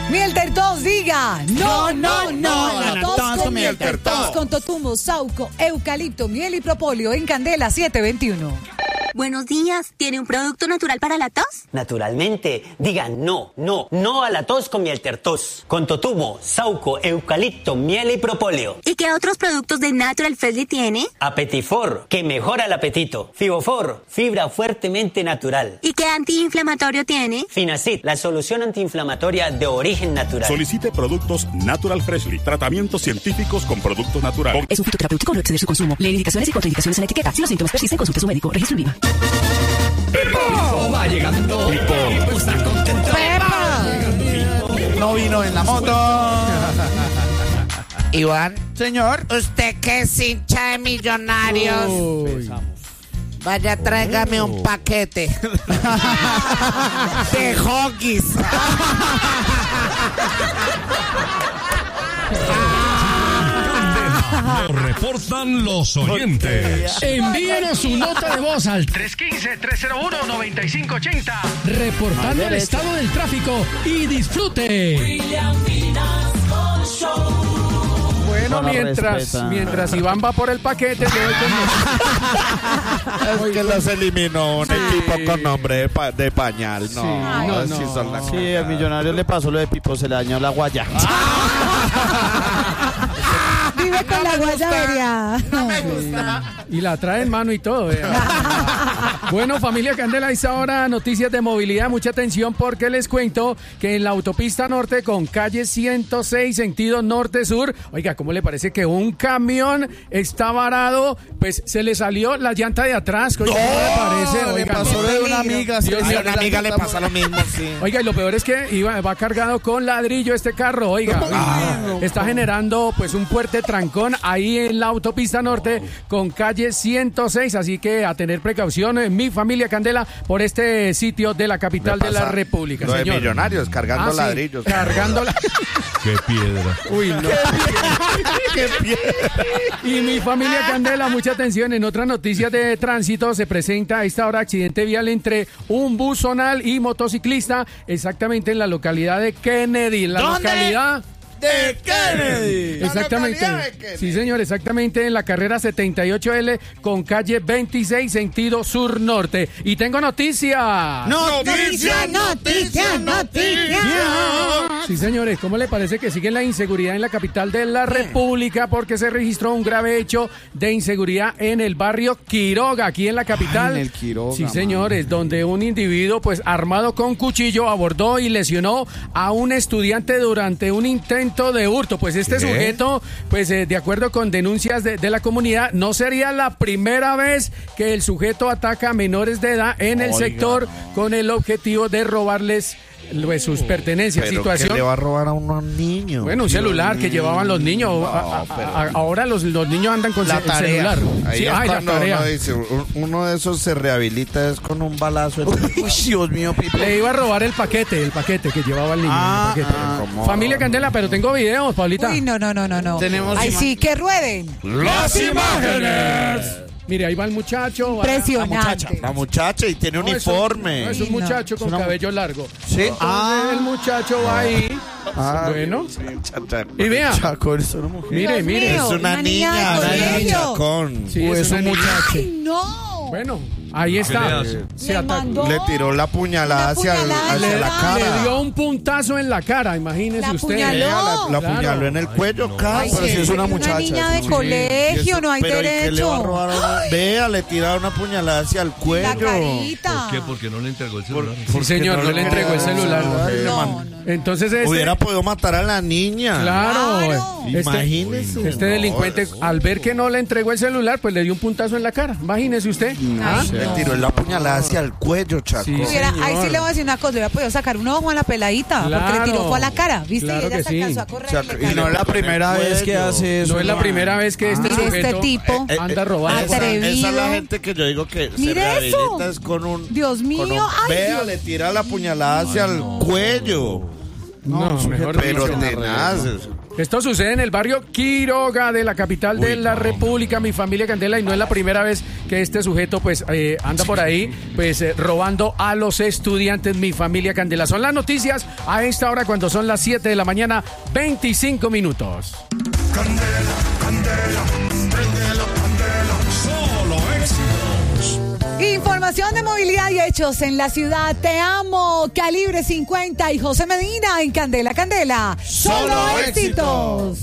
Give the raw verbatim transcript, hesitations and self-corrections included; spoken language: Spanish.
Mielter Tos, diga. No, no, no. no, La no, tos tos con con Mielter Mielter Tos Tos. con totumo, sauco, eucalipto, miel y propóleo en Candela siete veintiuno. Buenos días, ¿tiene un producto natural para la tos? Naturalmente, digan no, no, no a la tos con Mielter Tos. Con totumo, sauco, eucalipto, miel y propóleo. ¿Y qué otros productos de Natural Freshly tiene? Apetifor, que mejora el apetito. Fibofor, fibra fuertemente natural. ¿Y qué antiinflamatorio tiene? Finacid, la solución antiinflamatoria de origen natural. Solicite productos Natural Freshly, tratamientos científicos con producto natural. Es un fitoterapéutico, no exceder su consumo. Lee indicaciones y contraindicaciones en la etiqueta. Si los síntomas persisten, consulte a su médico. Registro en IVA. Pipo va llegando. Pipo está contento. No vino en la moto. Iván, Señor. usted que es hincha de Millonarios, Uy. vaya, tráigame un paquete de hoggies. Lo reportan los oyentes. Envíenos su nota de voz al tres uno cinco, tres cero uno, nueve cinco ocho cero, reportando el estado del tráfico y disfrute. Bueno, No lo mientras, respeta. mientras Iván va por el paquete, le doy con... Es que los eliminó un Sí. equipo con nombre de, pa- de pañal. No, Sí, no, sí no. son la- Sí, al millonario le pasó lo de Pipo, se le dañó la guaya. Vive con la guayabería. Y la trae en mano y todo. vea. Bueno, familia Candela, a esta hora noticias de movilidad. Mucha atención porque les cuento que en la autopista norte con calle ciento seis, sentido norte-sur, oiga, ¿cómo le parece que un camión está varado? Pues se le salió la llanta de atrás. Oiga, ¿cómo le parece? Le Oiga, pasó qué de una peligro. amiga. Dios sí, mío, a una amiga le pasa lo mismo, sí. Oiga, y lo peor es que iba, va cargado con ladrillo este carro, oiga. Uy, está generando pues un fuerte trancón ahí en la autopista norte con calle ciento seis, así que a tener precaución en mi familia Candela por este sitio de la capital Le de la pasa República, lo de señor. Millonarios, cargando Ah, sí, ladrillos. cargando la... Qué piedra. Uy, no. ¡Qué piedra! Y mi familia Candela, mucha atención. En otras noticias de tránsito se presenta a esta hora accidente vial entre un bus zonal y motociclista, exactamente en la localidad de Kennedy. En la ¿Dónde? localidad ¡De Kennedy! Exactamente. La localidad de Kennedy. Sí, señor, exactamente en la carrera setenta y ocho L con calle veintiséis, sentido sur-norte. Y tengo noticia. ¡Noticia, noticia, noticia! Sí, señores, ¿cómo le parece que sigue la inseguridad en la capital de la República? Porque se registró un grave hecho de inseguridad en el barrio Quiroga, aquí en la capital. Ay, en el Quiroga, Sí, señores, donde un individuo, pues armado con cuchillo, abordó y lesionó a un estudiante durante un intento de hurto. Pues este ¿Qué? sujeto, pues eh, de acuerdo con denuncias de, de la comunidad, no sería la primera vez que el sujeto ataca a menores de edad en el Oiga. sector con el objetivo de robarles pues, sus pertenencias. ¿Pero Situación. qué le va a robar a unos niños? Bueno, un celular que llevaban los niños. No, A- a- pero- a- ahora los, los niños andan con La ce- el tarea. celular. Ahí Sí, es ay, la cuando tarea. uno dice, un- uno de esos se rehabilita es con un balazo. en- Uy, Dios mío, Pipo. Le iba a robar el paquete, el paquete que llevaba el niño. Ah, el paquete. ah, ¿cómo? Familia Candela, pero tengo videos, Paulita. Uy, no, no, no, no, no. Tenemos Ay, ima- sí, que rueden. ¡Las imágenes! Mire, ahí va el muchacho. va- Impresionante. La muchacha y tiene No, es un- uniforme. no, es un Sí, no. muchacho con Es una- cabello largo. Sí. Entonces, el muchacho va ahí. Ah, Bueno. Muchacha, Y vea. Chaco, eres una mujer. Mire, Dios mire. mío. Es una, Una niña niña, de una niña colegio. con. Sí, es es una un niña. muchacho. Ay, no. Bueno, ahí le está. hace? Se Le atacó. mandó Le tiró la puñalada Una hacia, el- puñalada hacia en la la cara. Le dio un puntazo en la cara, imagínese La usted. apuñaló. Ella la, la Claro. apuñaló en el cuello, cara. Ay, Pero si es una muchacha. niña de es una- colegio, Y eso- no hay pero ¿y qué le va a derecho. robar a una- Vea, le tira una puñalada hacia el cuello. La carita. ¿Por qué? Porque no le entregó el celular. Sí, señor, no le entregó el celular. No, no. Entonces este, Hubiera podido matar a la niña. claro, Claro. este, Imagínese. este No, delincuente eso- al ver que no le entregó el celular, pues le dio un puntazo en la cara. Imagínese usted. ¿Ah? Le tiró la puñalada hacia el cuello, Chaco. Sí, Hubiera- señor. ahí sí le voy a decir una cosa, le hubiera podido sacar un ojo a la peladita, porque Claro. le tiró fue a la cara, ¿viste? Claro y ella que se sí. alcanzó a correr. O sea, y le y cayó. No es la primera vez que hace eso. No es la primera vez que este Mire este sujeto tipo. Eh, anda robando. Esa, Atrevido. esa es la gente que yo digo que se Mire rehabilita eso. es con un... Dios mío, con un- ay, Vea, Dios. le tira la puñalada hacia el cuello. No, mejor pero dicho. tenaz. Esto sucede en el barrio Quiroga de la capital de Uy, la no. República, mi familia Candela, y no es la primera vez que este sujeto pues eh, anda por ahí pues eh, robando a los estudiantes, mi familia Candela. Son las noticias a esta hora cuando son las siete de la mañana, veinticinco minutos. Candela, candela, prendelo, candela, solo éxitos. Información de movilidad y hechos en la ciudad. Te amo, Calibre cincuenta y José Medina en Candela, Candela. Solo, Solo éxitos.